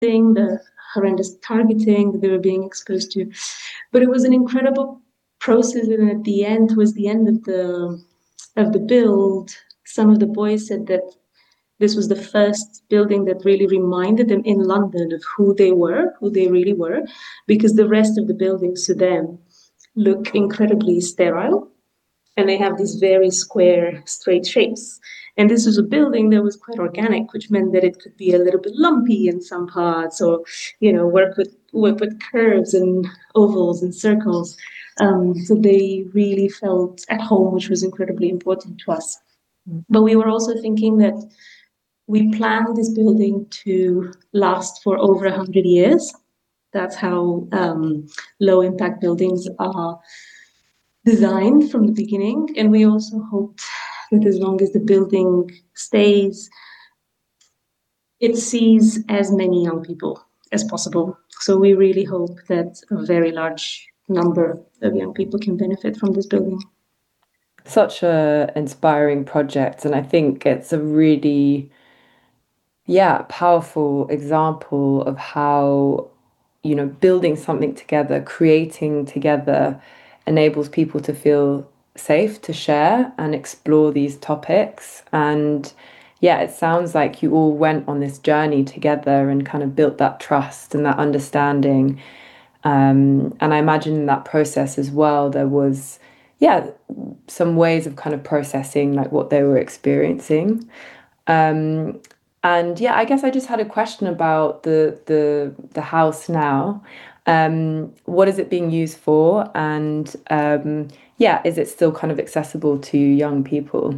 thing, the horrendous targeting that they were being exposed to. But it was an incredible process, and at the end, towards the end of the build, some of the boys said that this was the first building that really reminded them in London of who they were, who they really were, because the rest of the buildings to them look incredibly sterile, and they have these very square, straight shapes. And this was a building that was quite organic, which meant that it could be a little bit lumpy in some parts, or work with curves and ovals and circles. So they really felt at home, which was incredibly important to us. But we were also thinking that we planned this building to last for over 100 years. That's how low impact buildings are designed from the beginning. And we also hoped that as long as the building stays, it sees as many young people as possible. So we really hope that a very large number of young people can benefit from this building. Such a inspiring project, and I think it's a really, yeah, powerful example of how, building something together, creating together enables people to feel safe to share and explore these topics. And yeah, it sounds like you all went on this journey together and kind of built that trust and that understanding. And I imagine in that process as well, there was, yeah, some ways of kind of processing like what they were experiencing. Um, and yeah, I guess I just had a question about the house now. What is it being used for? And yeah, is it still kind of accessible to young people?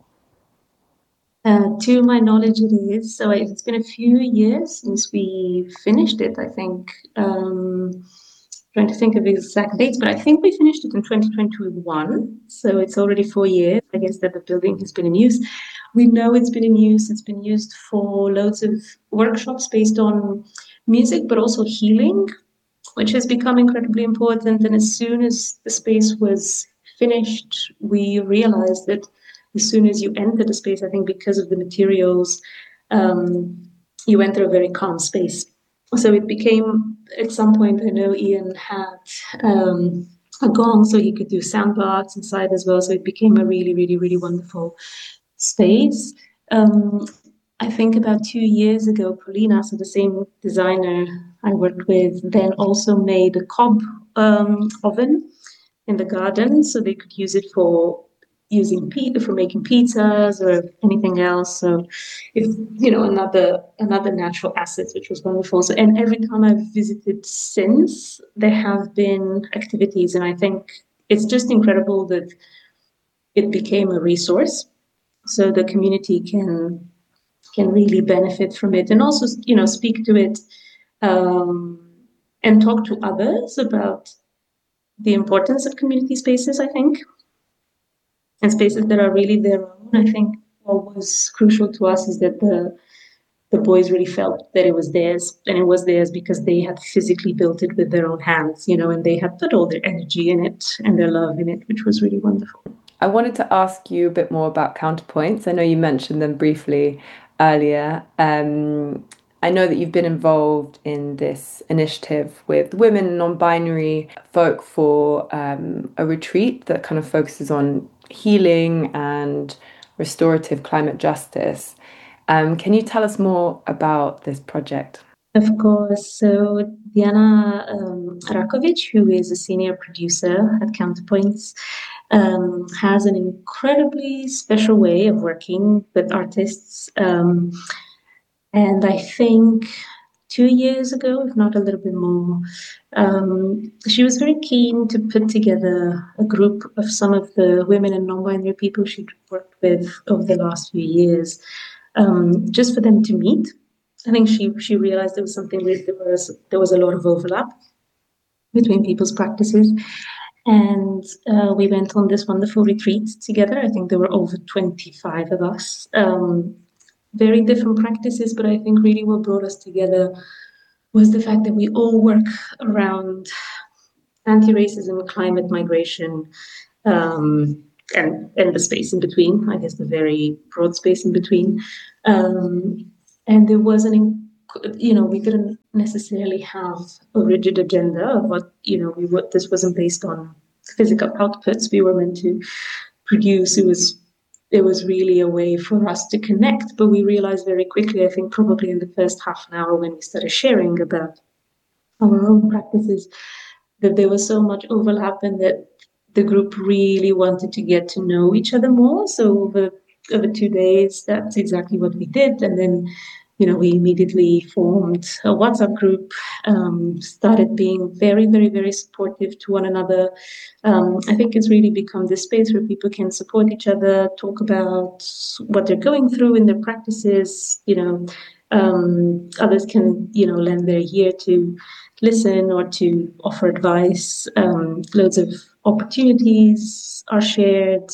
To my knowledge, it is. So it's been a few years since we finished it, I think. Trying to think of the exact dates, but I think we finished it in 2021. So it's already 4 years, I guess, that the building has been in use. We know it's been in use. It's been used for loads of workshops based on music, but also healing, which has become incredibly important. And as soon as the space was finished, we realized that as soon as you enter the space, I think because of the materials, um, you enter a very calm space. So it became, at some point, I know Ian had a gong so he could do sound baths inside as well. So it became a really, really, really wonderful space. Um, I think about 2 years ago, Paulina, so the same designer I worked with, then also made a cob oven in the garden, so they could use it for using pizza, for making pizzas or anything else. So, if another natural asset, which was wonderful. So, and every time I've visited since, there have been activities, and I think it's just incredible that it became a resource, so the community can really benefit from it, and also speak to it, um, and talk to others about the importance of community spaces, I think, and spaces that are really their own. I think what was crucial to us is that the boys really felt that it was theirs, and it was theirs because they had physically built it with their own hands, and they had put all their energy in it and their love in it, which was really wonderful. I wanted to ask you a bit more about counterpoints. I know you mentioned them briefly earlier. I know that you've been involved in this initiative with women and non-binary folk for a retreat that kind of focuses on healing and restorative climate justice. Can you tell us more about this project? Of course. So Diana Rakovic, who is a senior producer at Counterpoints, has an incredibly special way of working with artists. And I think 2 years ago, if not a little bit more, she was very keen to put together a group of some of the women and non-binary people she'd worked with over the last few years, just for them to meet. I think she realized there was something with there was a lot of overlap between people's practices, and we went on this wonderful retreat together. I think there were over 25 of us. Very different practices, but I think really what brought us together was the fact that we all work around anti-racism, climate migration, and the space in between. I guess the very broad space in between. And there was an we didn't necessarily have a rigid agenda of what, this wasn't based on physical outputs we were meant to produce. It was really a way for us to connect, but we realized very quickly, I think probably in the first half an hour when we started sharing about our own practices, that there was so much overlap and that the group really wanted to get to know each other more. So over 2 days, that's exactly what we did. And then, we immediately formed a WhatsApp group, started being very, very, very supportive to one another. I think it's really become this space where people can support each other, talk about what they're going through in their practices. Others can, lend their ear to listen or to offer advice. Loads of opportunities are shared.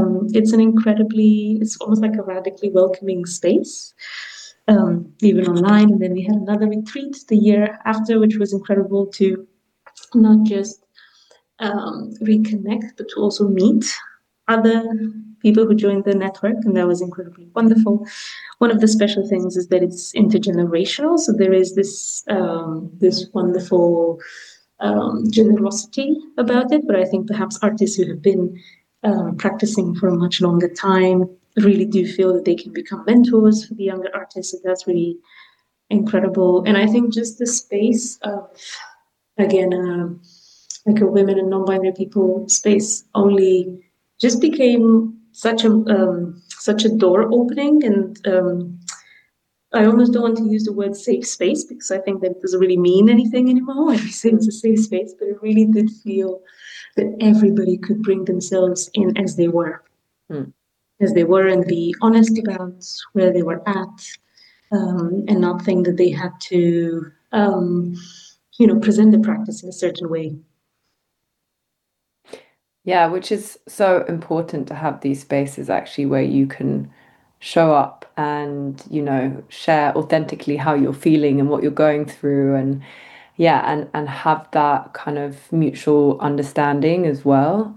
It's almost like a radically welcoming space, even online. And then we had another retreat the year after, which was incredible to not just reconnect, but to also meet other people who joined the network, and that was incredibly wonderful. One of the special things is that it's intergenerational, so there is this wonderful generosity about it. But I think perhaps artists who have been practicing for a much longer time really do feel that they can become mentors for the younger artists, so that's really incredible. And I think just the space of, again, like a women and non-binary people space only just became such a door opening. And I almost don't want to use the word safe space, because I think that doesn't really mean anything anymore when we say it's a safe space, but it really did feel that everybody could bring themselves in as they were. And be honest about where they were at, and not think that they had to present the practice in a certain way. Yeah, which is so important to have these spaces actually where you can show up and, share authentically how you're feeling and what you're going through, and yeah, and have that kind of mutual understanding as well.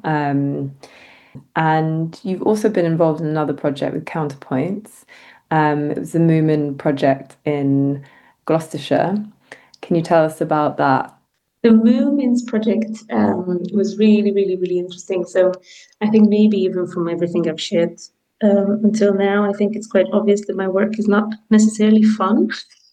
And you've also been involved in another project with Counterpoints. It was the Moomin project in Gloucestershire. Can you tell us about that? The Moomins project was really, really, really interesting. So I think maybe even from everything I've shared until now, I think it's quite obvious that my work is not necessarily fun.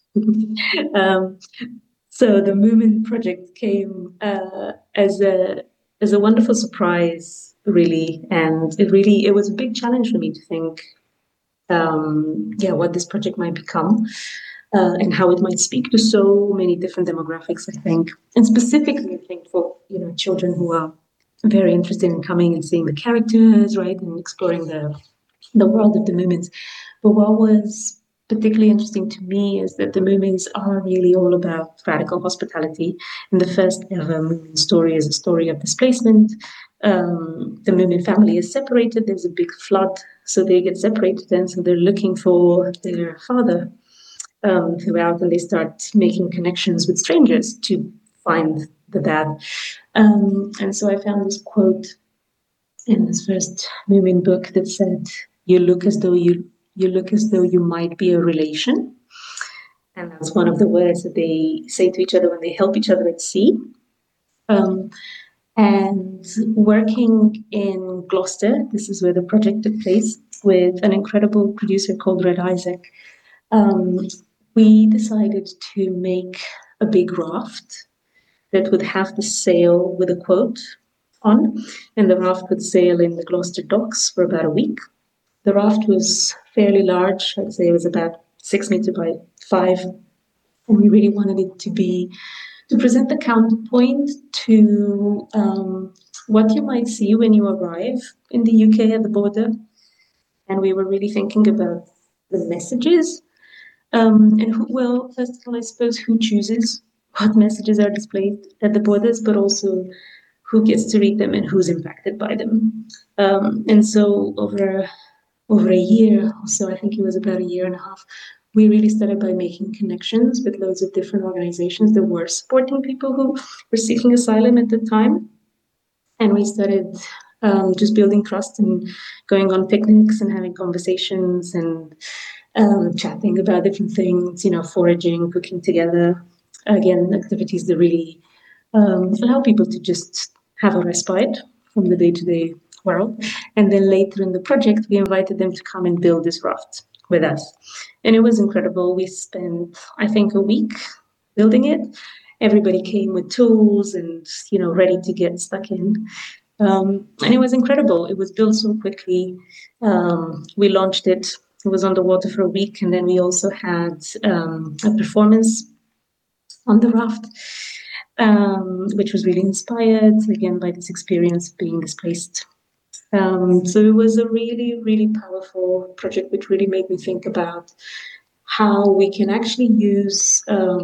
So the Moomin project came as a wonderful surprise, really, and it was a big challenge for me to think, what this project might become. And how it might speak to so many different demographics, I think. And specifically, I think for children who are very interested in coming and seeing the characters, right, and exploring the world of the Moomins. But what was particularly interesting to me is that the Moomins are really all about radical hospitality. And the first ever Moomin story is a story of displacement. The Moomin family is separated. There's a big flood, so they get separated, and so they're looking for their father throughout, and they start making connections with strangers to find the dad. And so I found this quote in this first Moomin book that said, "You look as though you might be a relation." And that's one of the words that they say to each other when they help each other at sea. And working in Gloucester, this is where the project took place, with an incredible producer called Red Isaac. We decided to make a big raft that would have the sail with a quote on, and the raft would sail in the Gloucester docks for about a week. The raft was fairly large. I'd say it was about 6 meters by 5, and we really wanted it to present the counterpoint to what you might see when you arrive in the UK at the border. And we were really thinking about the messages. First of all, I suppose who chooses what messages are displayed at the borders, but also who gets to read them and who's impacted by them. And so over a year or so, I think it was about a year and a half, we really started by making connections with loads of different organizations that were supporting people who were seeking asylum at the time. And we started just building trust and going on picnics and having conversations and chatting about different things, foraging, cooking together. Again, activities that really allow people to just have a respite from the day-to-day world. And then later in the project, we invited them to come and build this raft with us. And it was incredible. We spent, I think, a week building it. Everybody came with tools and, ready to get stuck in. And it was incredible. It was built so quickly. We launched it. It was on the water for a week, and then we also had a performance on the raft, which was really inspired again by this experience of being displaced. So it was a really, really powerful project, which really made me think about how we can actually use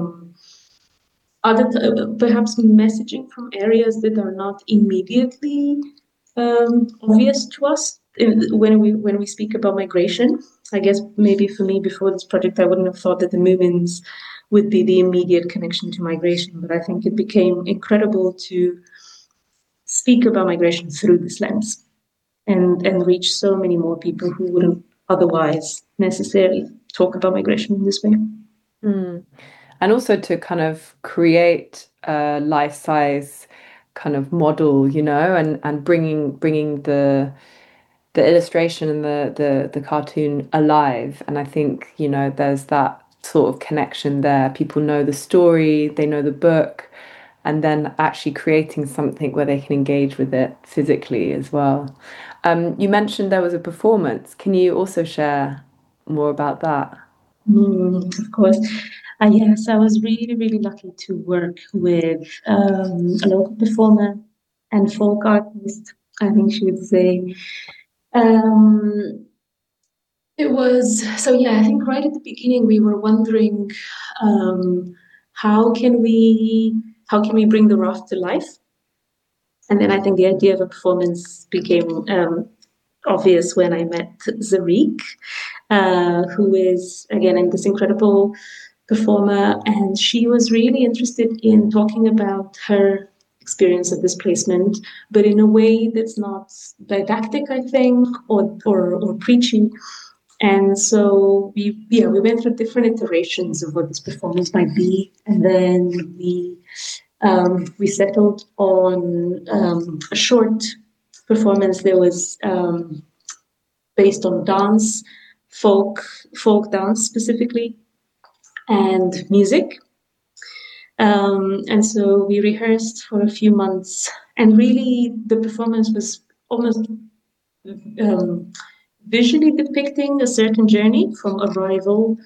other perhaps messaging from areas that are not immediately obvious to us when we speak about migration. I guess maybe for me before this project, I wouldn't have thought that the Moomins would be the immediate connection to migration, but I think it became incredible to speak about migration through this lens and reach so many more people who wouldn't otherwise necessarily talk about migration in this way. Mm. And also to kind of create a life-size kind of model, and bringing the illustration and the cartoon alive. And I think, there's that sort of connection there. People know the story, they know the book, and then actually creating something where they can engage with it physically as well. You mentioned there was a performance. Can you also share more about that? Of course. Yes, I was really, really lucky to work with a local performer and folk artist, I think she would say. Um, it was, so yeah, I think right at the beginning we were wondering um, how can we how can we bring the raft to life? And then I think the idea of a performance became obvious when I met Zarik, who is again in this incredible performer, and she was really interested in talking about her experience of displacement, but in a way that's not didactic, I think, or preachy. And so we went through different iterations of what this performance might be, and then we settled on a short performance that was based on dance, folk folk dance specifically, and music. And so we rehearsed for a few months, and really the performance was almost um, visually depicting a certain journey from arrival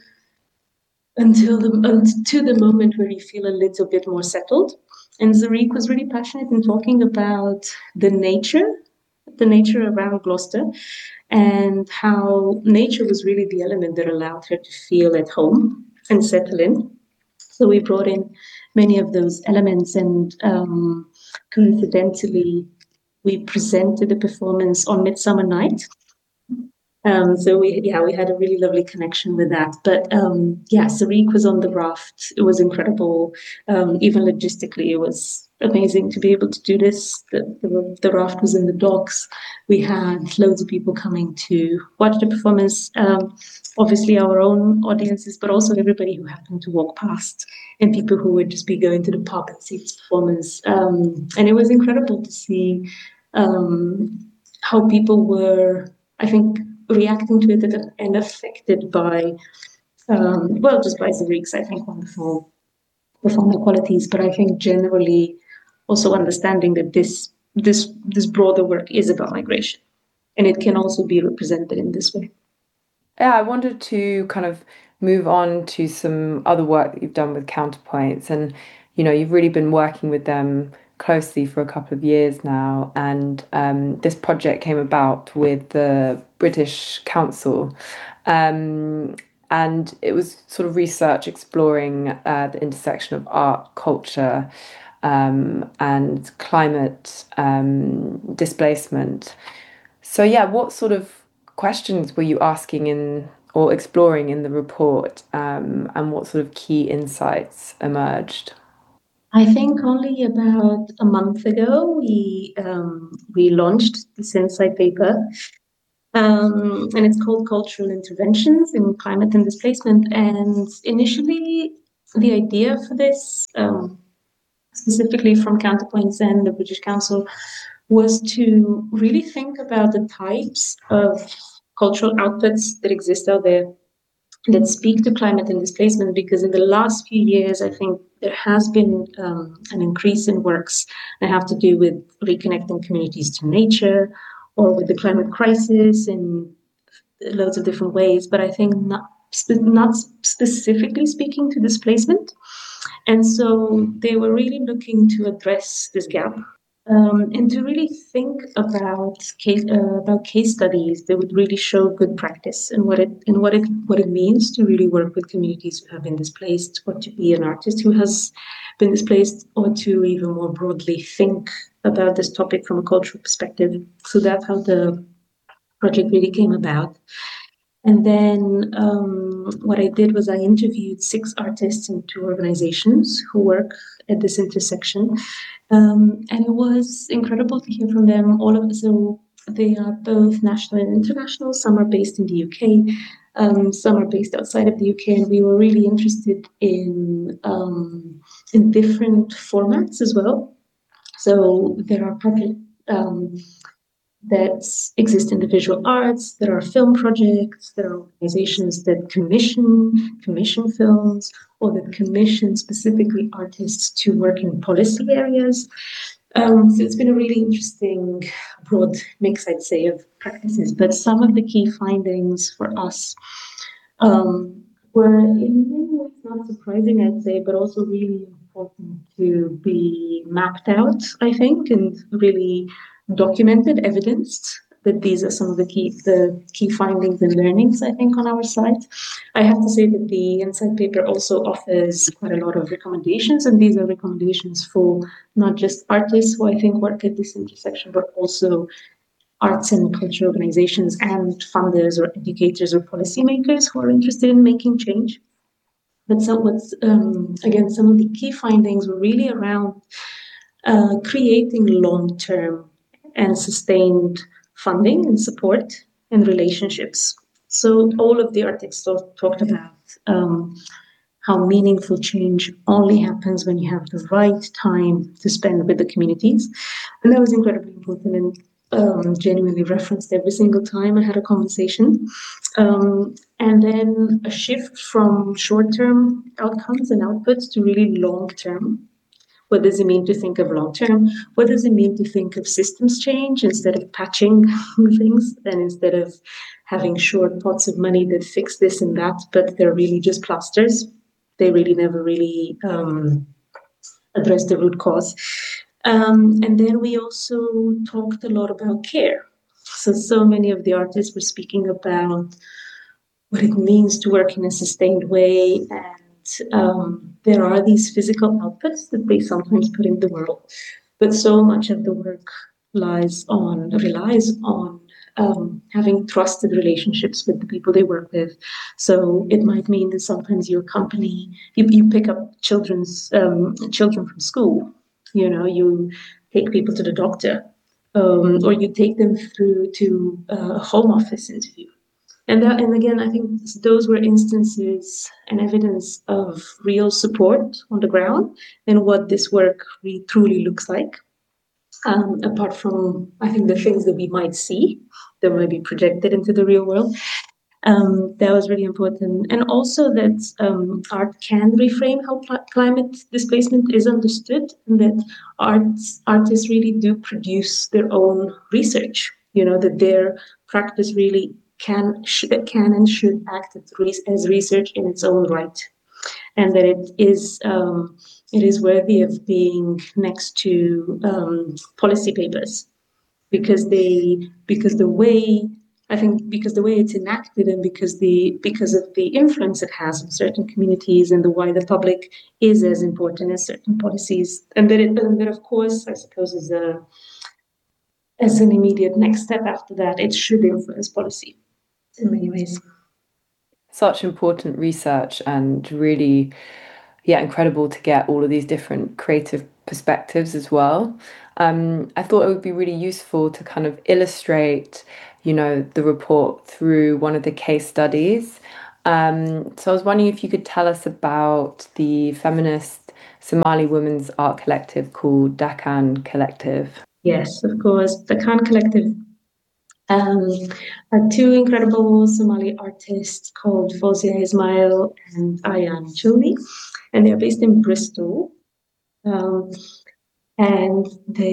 to the moment where you feel a little bit more settled. And Zarik was really passionate in talking about the nature around Gloucester, and how nature was really the element that allowed her to feel at home and settle in. So we brought in many of those elements, and coincidentally, we presented a performance on Midsummer Night. So we had a really lovely connection with that. But yeah, Sarik was on the raft. It was incredible. Even logistically, it was amazing to be able to do this. The raft was in the docks. We had loads of people coming to watch the performance. Obviously, our own audiences, but also everybody who happened to walk past, and people who would just be going to the pub and see this performance. And it was incredible to see how people were, I think, reacting to it and affected by, well, just by Zurik's, I think, wonderful performance qualities, but I think generally also understanding that this broader work is about migration, and it can also be represented in this way. Yeah, I wanted to kind of move on to some other work that you've done with Counterpoints. And, you've really been working with them closely for a couple of years now. And this project came about with the British Council. Um, and it was sort of research exploring the intersection of art, culture, and climate displacement. So yeah, what sort of questions were you asking in or exploring in the report, and what sort of key insights emerged? I think only about a month ago we launched this insight paper, And it's called Cultural Interventions in Climate and Displacement. And initially, the idea for this, specifically from Counterpoints and the British Council, was to really think about the types of cultural outputs that exist out there that speak to climate and displacement, because in the last few years, I think there has been an increase in works that have to do with reconnecting communities to nature or with the climate crisis in loads of different ways, but I think not specifically speaking to displacement. And so they were really looking to address this gap, and to really think about case studies that would really show good practice and what it means to really work with communities who have been displaced, or to be an artist who has been displaced, or to even more broadly think about this topic from a cultural perspective. So that's how the project really came about. And then what I did was I interviewed 6 artists and 2 organizations who work at this intersection. And it was incredible to hear from them. All of them, so they are both national and international. Some are based in the UK, some are based outside of the UK, and we were really interested in different formats as well. So there are projects that exist in the visual arts, there are film projects, there are organizations that commission films, or that commission specifically artists to work in policy areas. So it's been a really interesting, broad mix, I'd say, of practices. But some of the key findings for us were in many ways not surprising, I'd say, but also really important to be mapped out, I think, and really documented, evidenced, that these are some of the key findings and learnings, I think, on our site. I have to say that the Insight paper also offers quite a lot of recommendations, and these are recommendations for not just artists who I think work at this intersection, but also arts and culture organizations and funders or educators or policymakers who are interested in making change. But again, some of the key findings were really around creating long-term and sustained funding and support and relationships. So all of the articles talked about how meaningful change only happens when you have the right time to spend with the communities. And that was incredibly important, and genuinely referenced every single time I had a conversation. And then a shift from short-term outcomes and outputs to really long-term. What does it mean to think of long term? What does it mean to think of systems change instead of patching things, and instead of having short pots of money that fix this and that, but they're really just plasters? They really never really address the root cause. And then we also talked a lot about care. So many of the artists were speaking about what it means to work in a sustained way, and there are these physical outputs that they sometimes put in the world, but so much of the work relies on having trusted relationships with the people they work with. So it might mean that sometimes you pick up children from school, you take people to the doctor, or you take them through to a home office interview. And again, I think those were instances and evidence of real support on the ground and what this work really truly looks like. Apart from, I think, the things that we might see that might be projected into the real world. That was really important. And also that art can reframe how climate displacement is understood, and that artists really do produce their own research, that their practice really can and should act as research in its own right, and that it is worthy of being next to policy papers, because the way it's enacted, and because of the influence it has on certain communities and the wider public, is as important as certain policies, and that of course, I suppose, as an immediate next step after that, it should influence policy in many ways. Such important research, and really, yeah, incredible to get all of these different creative perspectives as well. I thought it would be really useful to kind of illustrate the report through one of the case studies. So I was wondering if you could tell us about the feminist Somali women's art collective called Dakan Collective. Yes, of course. The Khan Collective um, are two incredible Somali artists called Fozia Ismail and Ayan Chuli, and they're based in Bristol. Um, and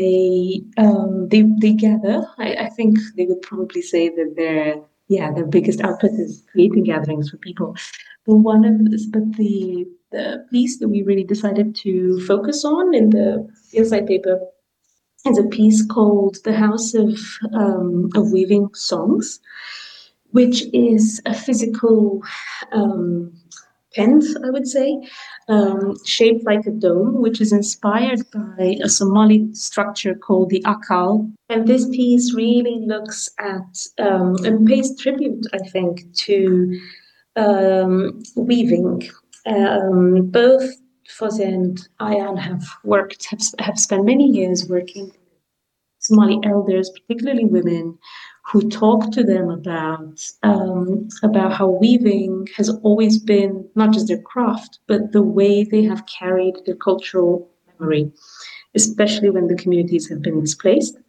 they gather. I think they would probably say that their biggest output is creating gatherings for people. But one of this, but the piece that we really decided to focus on in the inside paper is a piece called "The House of Weaving Songs," which is a physical um, tent, I would say, shaped like a dome, which is inspired by a Somali structure called the akal. And this piece really looks at and pays tribute, I think, to weaving. Both Foze and Ayan have spent many years working Somali elders, particularly women, who talk to them about how weaving has always been not just their craft, but the way they have carried their cultural memory, especially when the communities have been displaced.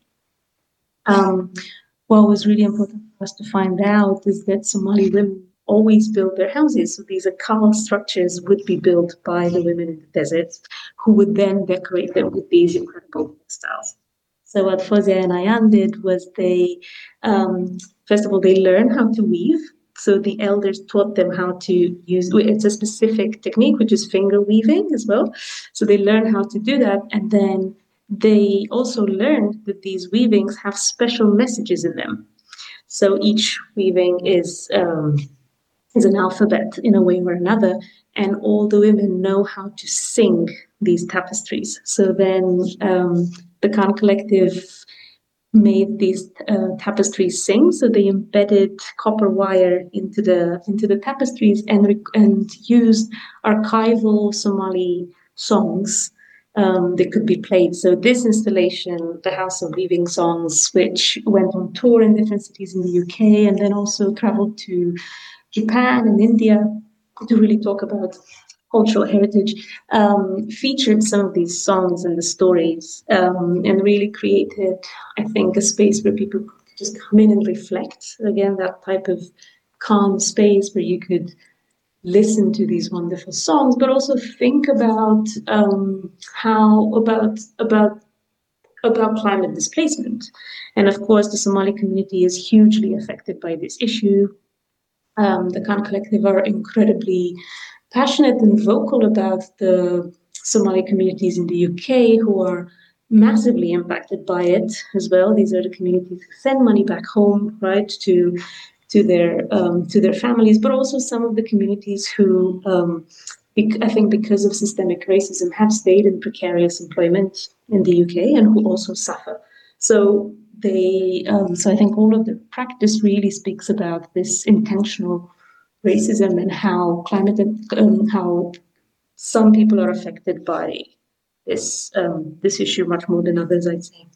What was really important for us to find out is that Somali women always built their houses. So these akal structures would be built by the women in the deserts, who would then decorate them with these incredible textiles. So what Fozia and Ayan did was first of all, they learned how to weave. So the elders taught them how to use, it's a specific technique, which is finger weaving as well. So they learned how to do that. And then they also learned that these weavings have special messages in them. So each weaving is an alphabet in a way or another, and all the women know how to sing these tapestries. So then the Khan Collective made these tapestries sing. So they embedded copper wire into the tapestries and used archival Somali songs that could be played. So this installation, the House of Weaving Songs, which went on tour in different cities in the UK and then also traveled to Japan and India to really talk about cultural heritage, featured some of these songs and the stories, and really created, I think, a space where people could just come in and reflect. Again, that type of calm space where you could listen to these wonderful songs, but also think about how about climate displacement. And of course, the Somali community is hugely affected by this issue. The Khan Collective are incredibly passionate and vocal about the Somali communities in the UK who are massively impacted by it as well. These are the communities who send money back home, right, to their families, but also some of the communities who, I think, because of systemic racism, have stayed in precarious employment in the UK and who also suffer. So so I think all of the practice really speaks about this intentional racism and how how some people are affected by this issue much more than others, I'd say.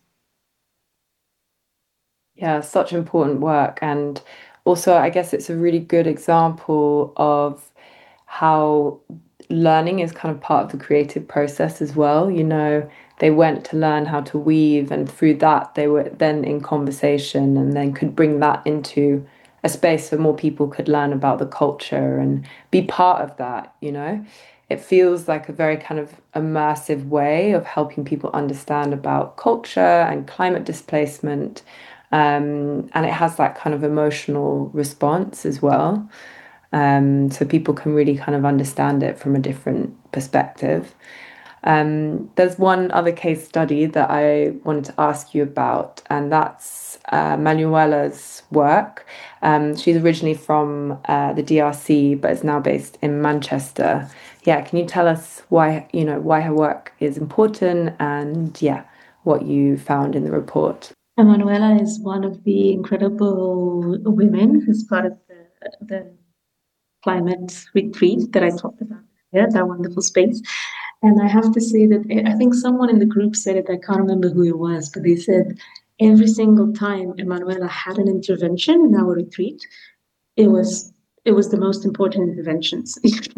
Yeah, such important work. And also, I guess it's a really good example of how learning is kind of part of the creative process as well. They went to learn how to weave, and through that, they were then in conversation and then could bring that into a space where more people could learn about the culture and be part of that. It feels like a very kind of immersive way of helping people understand about culture and climate displacement. And it has that kind of emotional response as well. So people can really kind of understand it from a different perspective. There's one other case study that I wanted to ask you about, and that's Manuela's work. She's originally from the DRC, but is now based in Manchester. Yeah, can you tell us why her work is important and yeah, what you found in the report? Emanuela is one of the incredible women who's part of the climate retreat that I talked about. Yeah, that wonderful space. And I have to say that I think someone in the group said it, I can't remember who it was, but they said every single time Emanuela had an intervention in our retreat, it was the most important interventions.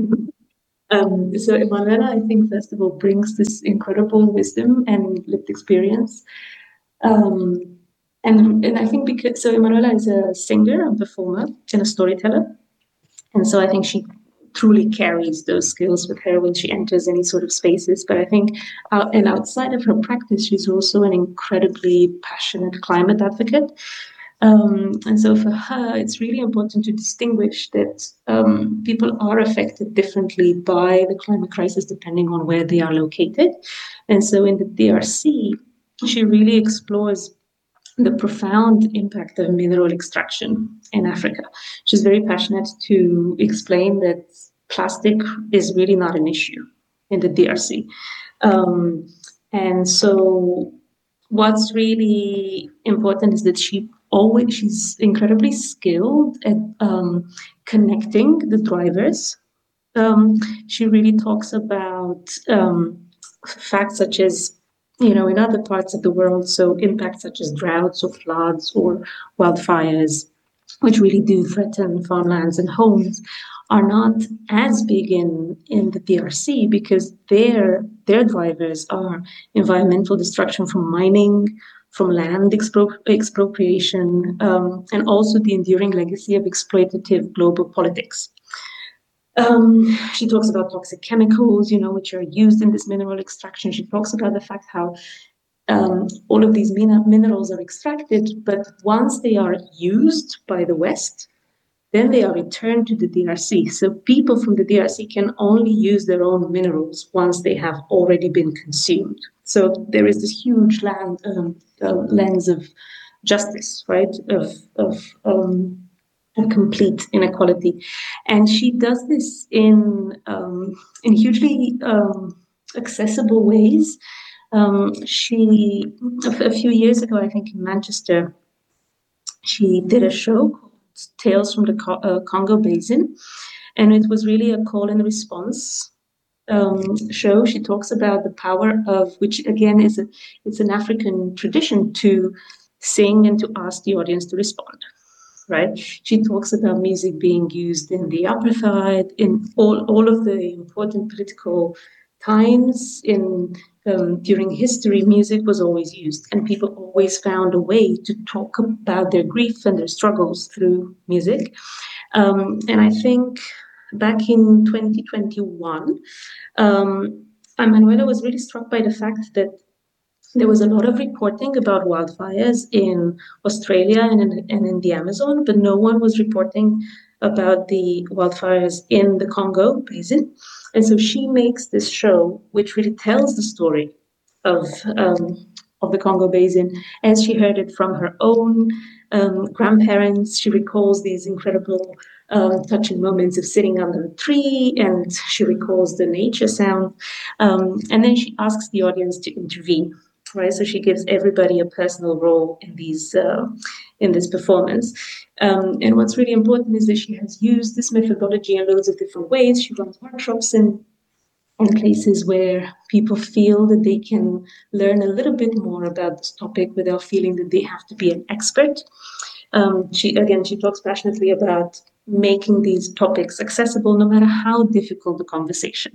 So Emanuela, I think, first of all, brings this incredible wisdom and lived experience. Um, and I think because so Emanuela is a singer, a performer, and a storyteller. And so I think she truly carries those skills with her when she enters any sort of spaces. But I think outside of her practice, she's also an incredibly passionate climate advocate. And so for her, it's really important to distinguish that people are affected differently by the climate crisis depending on where they are located. And so in the DRC, she really explores the profound impact of mineral extraction in Africa. She's very passionate to explain that plastic is really not an issue in the DRC. And so what's really important is that she's incredibly skilled at connecting the drivers. She really talks about facts such as, in other parts of the world, so impacts such as droughts or floods or wildfires, which really do threaten farmlands and homes, are not as big in the DRC because their drivers are environmental destruction from mining, from land expropriation, and also the enduring legacy of exploitative global politics. She talks about toxic chemicals, which are used in this mineral extraction. She talks about the fact how all of these minerals are extracted, but once they are used by the West, then they are returned to the DRC. So people from the DRC can only use their own minerals once they have already been consumed. So there is this huge lens of justice, right? Of a complete inequality, and she does this in hugely accessible ways. She a few years ago, I think in Manchester, she did a show called Tales from the Congo Basin, and it was really a call and response show. She talks about the power of, which again it's an African tradition to sing and to ask the audience to respond. Right? She talks about music being used in the apartheid, in all of the important political times during history. Music was always used, and people always found a way to talk about their grief and their struggles through music. And I think back in 2021, Manuela was really struck by the fact that there was a lot of reporting about wildfires in Australia and in the Amazon, but no one was reporting about the wildfires in the Congo Basin. And so she makes this show, which really tells the story of the Congo Basin as she heard it from her own grandparents. She recalls these incredible touching moments of sitting under a tree, and she recalls the nature sound. And then she asks the audience to intervene. Right, so she gives everybody a personal role in this performance. And what's really important is that she has used this methodology in loads of different ways. She runs workshops in places where people feel that they can learn a little bit more about this topic without feeling that they have to be an expert. She talks passionately about making these topics accessible no matter how difficult the conversation.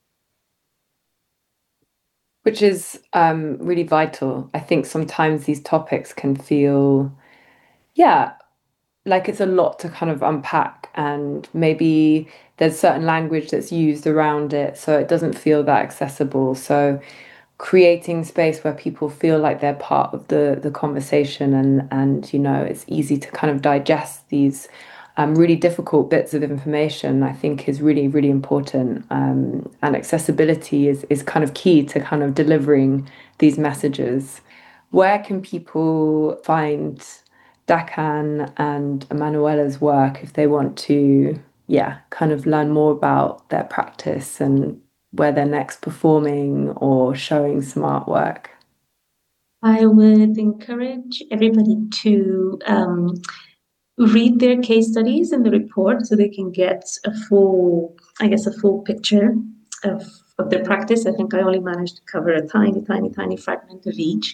Which is really vital. I think sometimes these topics can feel, yeah, like it's a lot to kind of unpack, and maybe there's certain language that's used around it, so it doesn't feel that accessible. So creating space where people feel like they're part of the conversation, and it's easy to kind of digest these really difficult bits of information, I think is really, really important. And accessibility is kind of key to kind of delivering these messages. Where can people find Dakan and Emanuela's work if they want to, kind of learn more about their practice and where they're next performing or showing some artwork? I would encourage everybody to read their case studies in the report so they can get a full picture of of their practice. I think I only managed to cover a tiny, tiny, tiny fragment of each.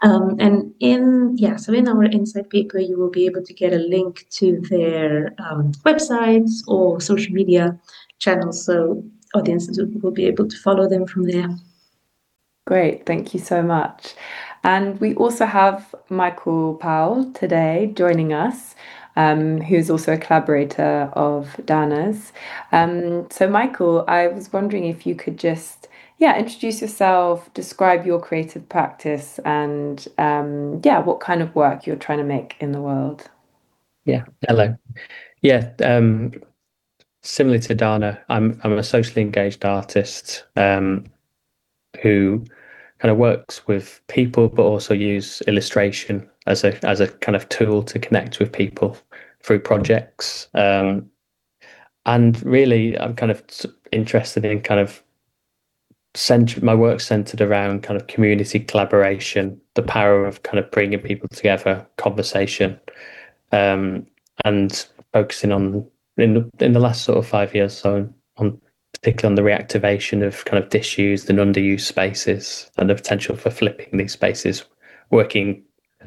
So in our insight paper, you will be able to get a link to their websites or social media channels, so audiences will be able to follow them from there. Great, thank you so much. And we also have Michael Powell today joining us, who's also a collaborator of Dana's. So, Michael, I was wondering if you could just, yeah, introduce yourself, describe your creative practice, and yeah, what kind of work you're trying to make in the world. Yeah, hello. Yeah, similar to Dana, I'm a socially engaged artist who kind of works with people, but also use illustration as a kind of tool to connect with people through projects. And really, I'm kind of interested in kind of my work centered around kind of community collaboration, the power of kind of bringing people together, conversation, and focusing on in the last sort of 5 years, so on particularly on the reactivation of kind of disused and underused spaces and the potential for flipping these spaces, working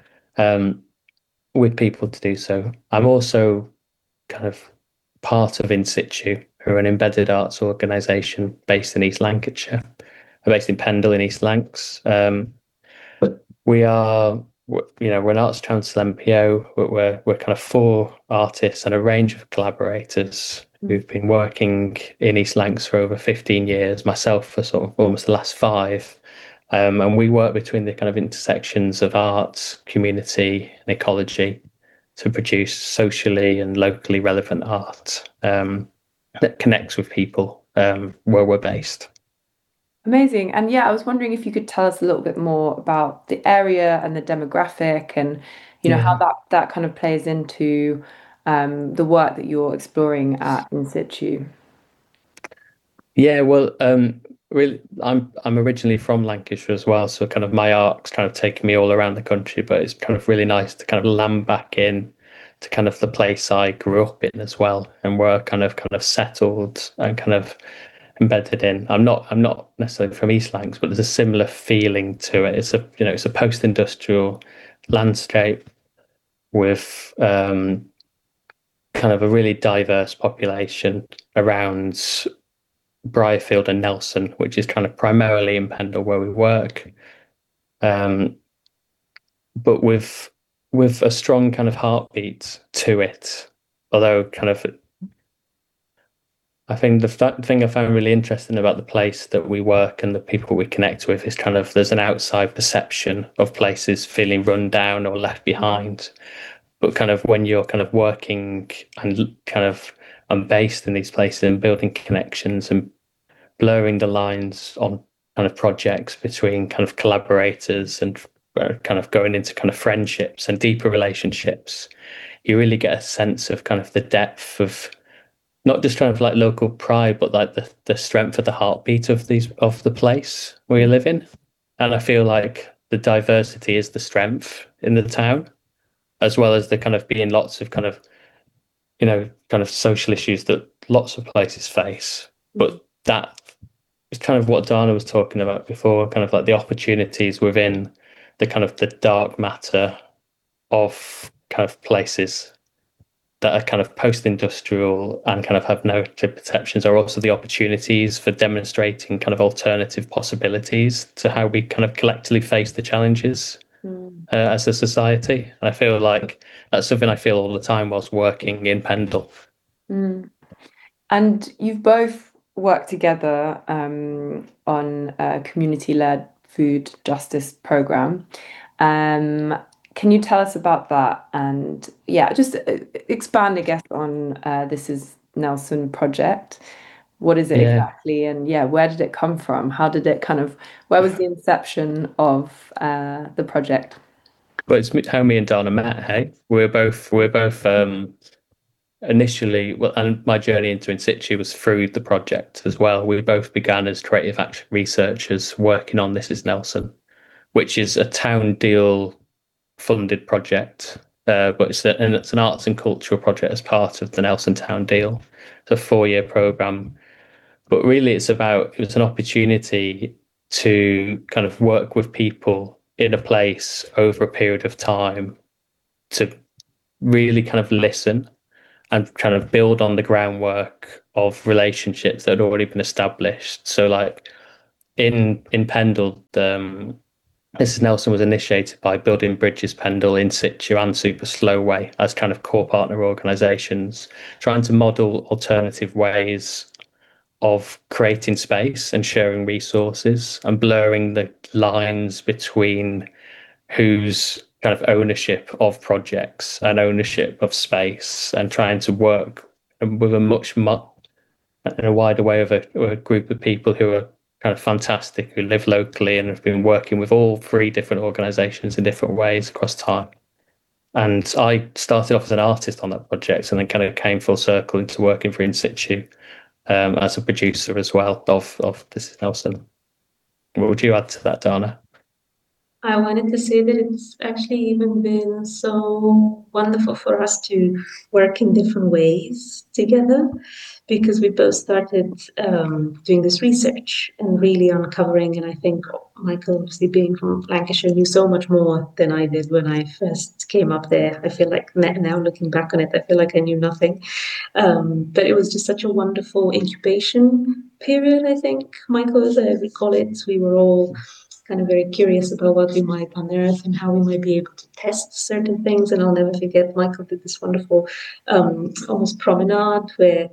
with people to do so. I'm also kind of part of In Situ, who are an embedded arts organisation based in East Lancashire, based in Pendle in East Lancs. We are, we're an Arts Council MPO. We're kind of 4 artists and a range of collaborators who've been working in East Lancs for over 15 years, myself for sort of almost the last 5. And we work between the kind of intersections of arts, community, and ecology to produce socially and locally relevant art that connects with people where we're based. Amazing. And yeah, I was wondering if you could tell us a little bit more about the area and the demographic and, how that kind of plays into the work that you're exploring at In Situ. Yeah, well, really, I'm originally from Lancashire as well, so kind of my arc's kind of taken me all around the country, but it's kind of really nice to kind of land back in to kind of the place I grew up in as well, and where I kind of settled and kind of embedded in. I'm not necessarily from East Lancs, but there's a similar feeling to it. It's a post-industrial landscape with kind of a really diverse population around Briarfield and Nelson, which is kind of primarily in Pendle where we work, but with a strong kind of heartbeat to it. Although kind of, I think the thing I found really interesting about the place that we work and the people we connect with is kind of there's an outside perception of places feeling run down or left behind, but kind of when you're kind of working and kind of based in these places and building connections and blurring the lines on kind of projects between kind of collaborators and kind of going into kind of friendships and deeper relationships, you really get a sense of kind of the depth of not just kind of like local pride, but like the strength of the heartbeat of the place where you live in. And I feel like the diversity is the strength in the town, as well as the kind of being lots of kind of, kind of social issues that lots of places face. But that is kind of what Dana was talking about before, kind of like the opportunities within the kind of the dark matter of kind of places that are kind of post-industrial and kind of have negative perceptions are also the opportunities for demonstrating kind of alternative possibilities to how we kind of collectively face the challenges as a society. And I feel like that's something I feel all the time whilst working in Pendle. And you've both worked together on a community-led food justice program. Can you tell us about that? And yeah, just expand, I guess, on This Is Nelson project. What is it exactly? And yeah, where did it come from? How did it where was the inception of the project? Well, it's how me and Dana met, hey? We're both initially, well, and my journey into In Situ was through the project as well. We both began as creative action researchers working on This Is Nelson, which is a town deal funded project, but it's an arts and cultural project as part of the Nelson Town Deal. It's a 4-year programme But really, it was an opportunity to kind of work with people in a place over a period of time to really kind of listen and kind of build on the groundwork of relationships that had already been established. So like in Pendle, Mrs. Nelson was initiated by Building Bridges Pendle, In Situ and Super Slowway as kind of core partner organisations, trying to model alternative ways of creating space and sharing resources and blurring the lines between whose kind of ownership of projects and ownership of space, and trying to work with in a wider way of a group of people who are kind of fantastic, who live locally and have been working with all three different organisations in different ways across time. And I started off as an artist on that project and then kind of came full circle into working for In Situ as a producer as well of This Is Nelson. What would you add to that, Dana? I wanted to say that it's actually even been so wonderful for us to work in different ways together, because we both started doing this research and really uncovering. And I think Michael, obviously being from Lancashire, knew so much more than I did when I first came up there. I feel like now looking back on it, I feel like I knew nothing. But it was just such a wonderful incubation period, I think, Michael, as I recall it. We were all kind of very curious about what we might unearth and how we might be able to test certain things. And I'll never forget, Michael did this wonderful almost promenade where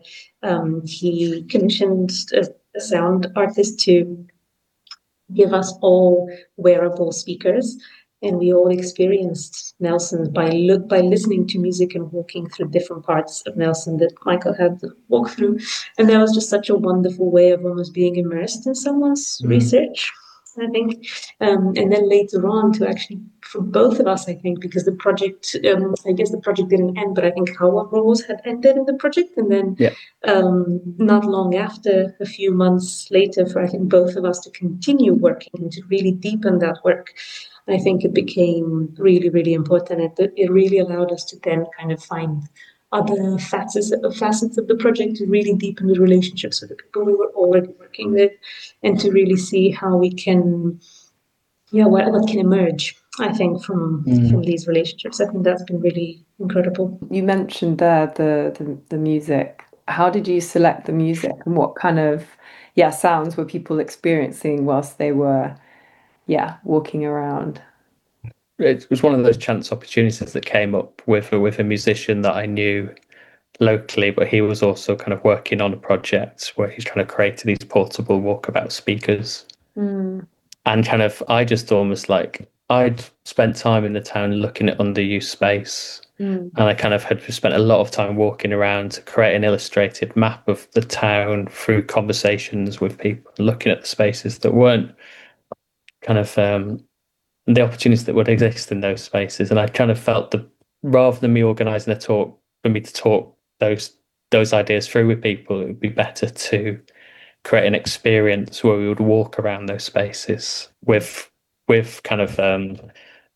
he commissioned a sound artist to give us all wearable speakers. And we all experienced Nelson by listening to music and walking through different parts of Nelson that Michael had to walk through. And that was just such a wonderful way of almost being immersed in someone's research, I think. And then later on to actually, for both of us, I think, because the project, I guess the project didn't end, but I think our roles had ended in the project. And then not long after, a few months later, for I think both of us to continue working and to really deepen that work, I think it became really, really important. It really allowed us to then kind of find other facets of the project to really deepen the relationships with the people we were already working with, and to really see how we can, what can emerge, I think, from these relationships. I think that's been really incredible. You mentioned there the music. How did you select the music, and what kind of sounds were people experiencing whilst they were walking around? It was one of those chance opportunities that came up with a musician that I knew locally, but he was also kind of working on a project where he's trying to create these portable walkabout speakers. And kind of, I just almost like, I'd spent time in the town looking at underused space, and I kind of had spent a lot of time walking around to create an illustrated map of the town through conversations with people, looking at the spaces that weren't kind of the opportunities that would exist in those spaces. And I kind of felt that rather than me organising a talk, for me to talk those ideas through with people, it would be better to create an experience where we would walk around those spaces with kind of and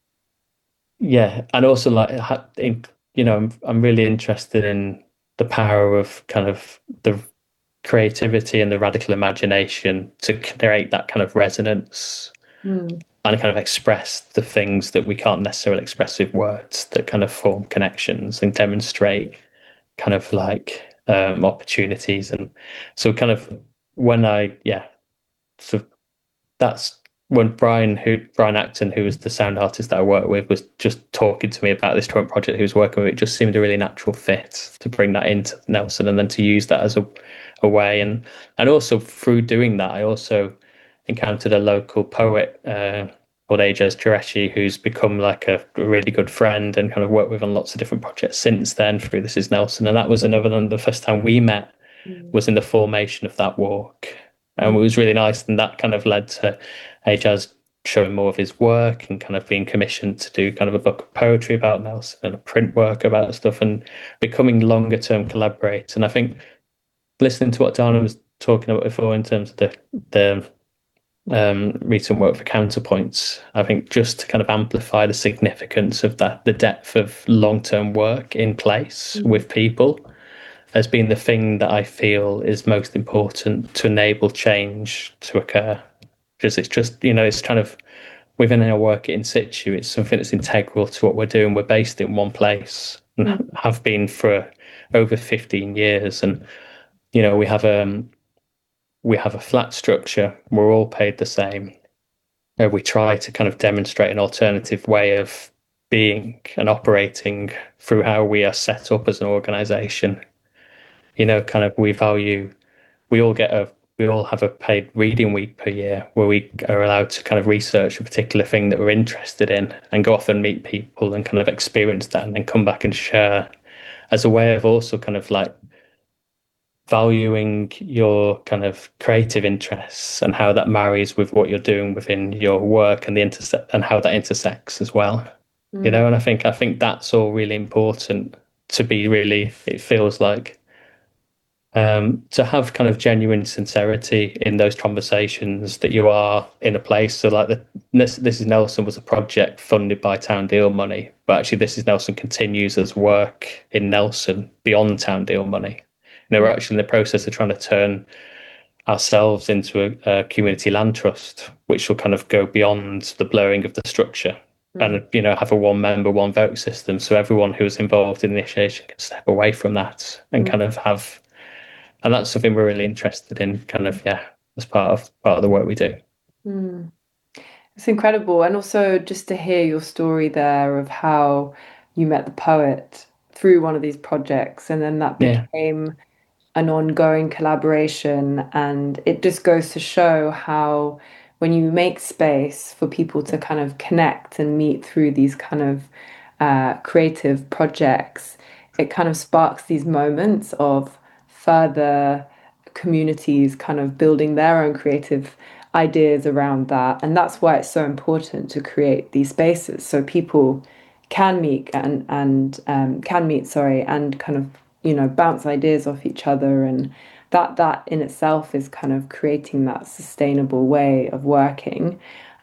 also like I'm really interested in the power of kind of the creativity and the radical imagination to create that kind of resonance and kind of express the things that we can't necessarily express with words, that kind of form connections and demonstrate kind of like opportunities. And so kind of when so that's when Brian Acton, who was the sound artist that I worked with, was just talking to me about this current project he was working with. It just seemed a really natural fit to bring that into Nelson and then to use that as a way. And also through doing that, I also encountered a local poet called Ajaz Qureshi, who's become like a really good friend and kind of worked with on lots of different projects since then through This Is Nelson. And that was another than the first time we met was in the formation of that walk. And it was really nice. And that kind of led to Ajaz showing more of his work and kind of being commissioned to do kind of a book of poetry about Nelson and a print work about stuff and becoming longer term collaborators. And I think listening to what Dana was talking about before in terms of the recent work for Counterpoints, I think just to kind of amplify the significance of that, the depth of long-term work in place with people, as being the thing that I feel is most important to enable change to occur. Because it's just, it's kind of within our work in situ, it's something that's integral to what we're doing. We're based in one place and have been for over 15 years. And, we have a flat structure. We're all paid the same. We try to kind of demonstrate an alternative way of being and operating through how we are set up as an organization. Kind of we all have a paid reading week per year where we are allowed to kind of research a particular thing that we're interested in and go off and meet people and kind of experience that and then come back and share, as a way of also kind of like valuing your kind of creative interests and how that marries with what you're doing within your work and and how that intersects as well. And I think that's all really important to be really, it feels like, to have kind of genuine sincerity in those conversations, that you are in a place. So like This Is Nelson was a project funded by Town Deal money, but actually This Is Nelson continues as work in Nelson beyond Town Deal money. We're actually in the process of trying to turn ourselves into a community land trust, which will kind of go beyond the blurring of the structure and, have a one member, one vote system. So everyone who's involved in the initiation can step away from that and kind of have. And that's something we're really interested in, kind of, as part of the work we do. It's incredible. And also just to hear your story there of how you met the poet through one of these projects, and then that became an ongoing collaboration. And it just goes to show how when you make space for people to kind of connect and meet through these kind of creative projects, it kind of sparks these moments of further communities kind of building their own creative ideas around that. And that's why it's so important to create these spaces so people can meet and kind of bounce ideas off each other, and that in itself is kind of creating that sustainable way of working.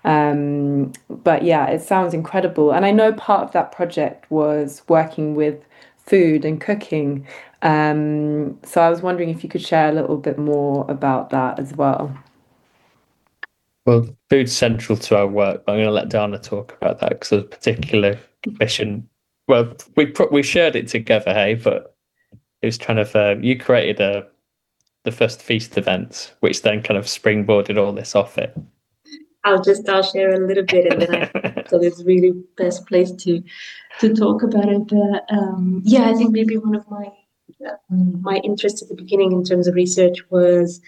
But yeah, it sounds incredible. And I know part of that project was working with food and cooking. So I was wondering if you could share a little bit more about that as well. Well, food's central to our work, but I'm going to let Dana talk about that because there's a particular mission. Well, we shared it together, hey, but it was kind of you created the first feast event, which then kind of springboarded all this off it. I'll share a little bit, and then so it's really best place to talk about it. But I think maybe one of my interests at the beginning in terms of research was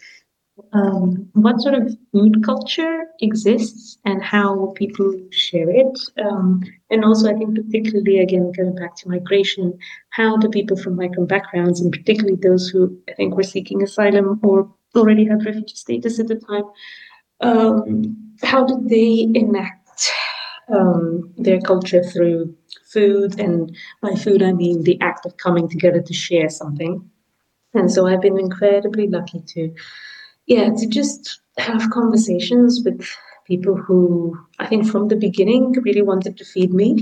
what sort of food culture exists and how people share it. And also, I think particularly, again, going back to migration, how do people from migrant backgrounds, and particularly those who I think were seeking asylum or already had refugee status at the time, how do they enact their culture through food? And by food, I mean the act of coming together to share something. And so I've been incredibly lucky to just have conversations with people who I think from the beginning really wanted to feed me.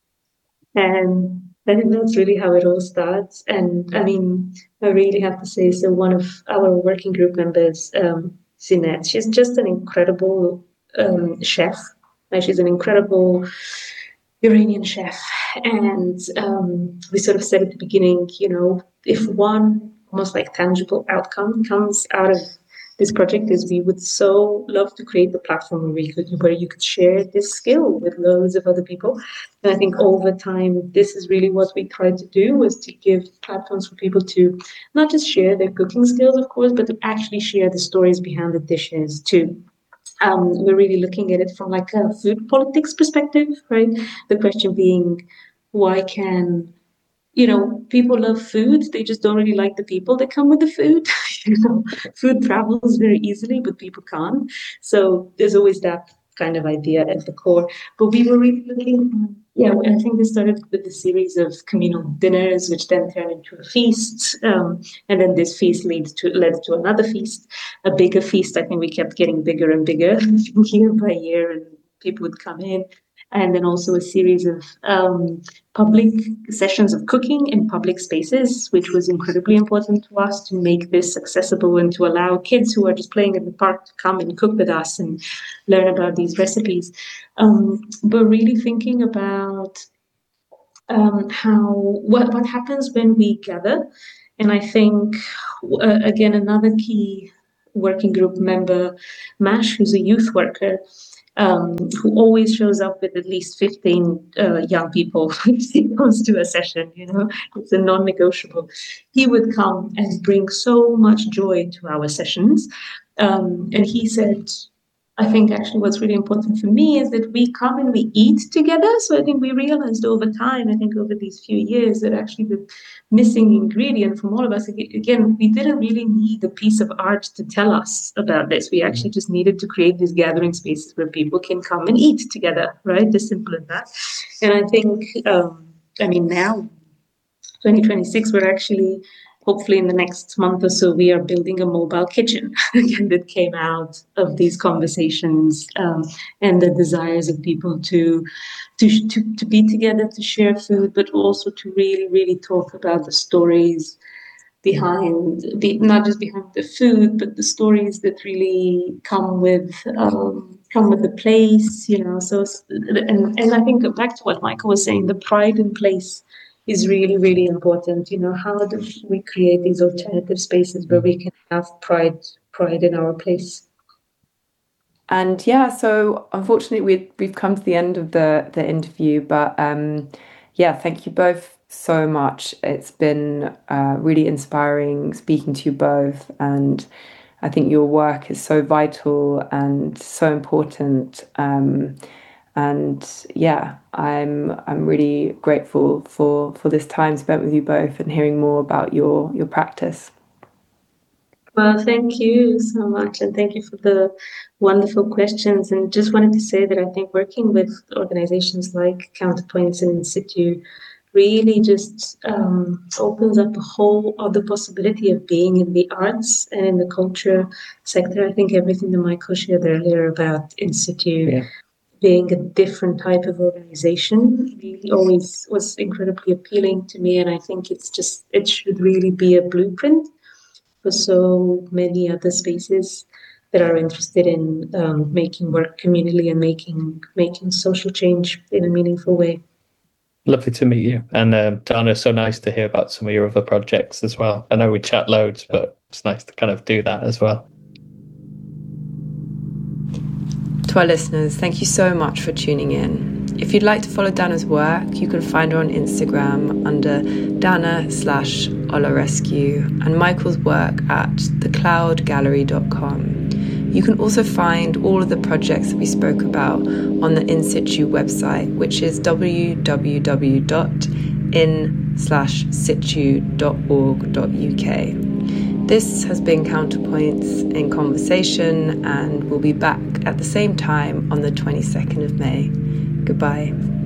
And I think that's really how it all starts. And I mean, I really have to say, so one of our working group members, Zinette, she's just an incredible chef. Like, she's an incredible Iranian chef. And we sort of said at the beginning, if one almost like tangible outcome comes out of this project, is we would so love to create the platform where you could share this skill with loads of other people. And I think over time, this is really what we tried to do, was to give platforms for people to not just share their cooking skills, of course, but to actually share the stories behind the dishes too. We're really looking at it from like a food politics perspective, right? The question being, why can people love food, they just don't really like the people that come with the food. Food travels very easily, but people can't. So there's always that kind of idea at the core. But we were really looking, I think we started with a series of communal dinners, which then turned into a feast. And then this feast led to another feast, a bigger feast. I think we kept getting bigger and bigger year by year, and people would come in. and then also a series of public sessions of cooking in public spaces, which was incredibly important to us to make this accessible and to allow kids who are just playing in the park to come and cook with us and learn about these recipes. But really thinking about what happens when we gather. And I think, again, another key working group member, Mash, who's a youth worker, who always shows up with at least 15 young people if he goes to a session, it's a non-negotiable. He would come and bring so much joy to our sessions. And he said, I think actually what's really important for me is that we come and we eat together. So I think we realized over time, I think over these few years, that actually the missing ingredient from all of us, again, we didn't really need a piece of art to tell us about this. We actually just needed to create these gathering spaces where people can come and eat together, right? As simple as that. And I think, now, 2026, we're actually, hopefully in the next month or so, we are building a mobile kitchen again that came out of these conversations and the desires of people to be together, to share food, but also to really, really talk about the stories behind not just behind the food, but the stories that really come with the place, So, and I think back to what Michael was saying, the pride in place is really, really important. How do we create these alternative spaces where we can have pride in our place? And yeah, so unfortunately we've come to the end of the interview, but thank you both so much. It's been really inspiring speaking to you both, and I think your work is so vital and so important. And yeah, I'm really grateful for this time spent with you both and hearing more about your practice. Well, thank you so much, and thank you for the wonderful questions. And just wanted to say that I think working with organizations like Counterpoints and In Situ really just opens up a whole other possibility of being in the arts and in the culture sector. I think everything that Michael shared earlier about In Situ being a different type of organization really always was incredibly appealing to me. And I think it should really be a blueprint for so many other spaces that are interested in making work communally and making social change in a meaningful way. Lovely to meet you. And Dana, so nice to hear about some of your other projects as well. I know we chat loads, but it's nice to kind of do that as well. To our listeners, thank you so much for tuning in. If you'd like to follow Dana's work, you can find her on Instagram under Dana/Olarescue and Michael's work at thecloudgallery.com. You can also find all of the projects that we spoke about on the In Situ website, which is www.in/situ.org.uk. This has been Counterpoints in Conversation, and we'll be back at the same time on the 22nd of May. Goodbye.